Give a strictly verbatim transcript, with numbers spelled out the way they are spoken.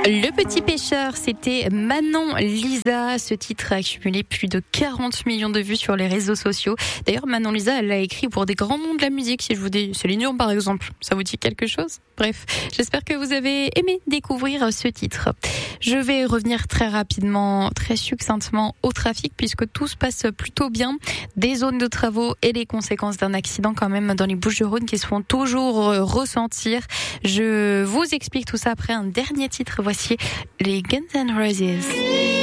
Le petit pêcheur, c'était Manon Lisa. Ce titre a accumulé plus de quarante millions de vues sur les réseaux sociaux. D'ailleurs, Manon Lisa, elle l'a écrit pour des grands noms de la musique. Si je vous dis Céline Dion, par exemple, ça vous dit quelque chose? Bref, j'espère que vous avez aimé découvrir ce titre. Je vais revenir très rapidement, très succinctement au trafic, puisque tout se passe plutôt bien. Des zones de travaux et les conséquences d'un accident quand même dans les Bouches-du-Rhône qui se font toujours ressentir. Je vous explique tout ça après un dernier titre. Voici les Guns N' Roses.